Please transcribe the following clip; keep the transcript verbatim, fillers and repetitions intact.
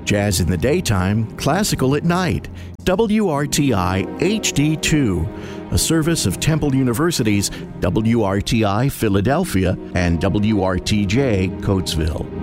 Jazz in the daytime, classical at night. W R T I H D two, a service of Temple University's W R T I Philadelphia and W R T J Coatesville.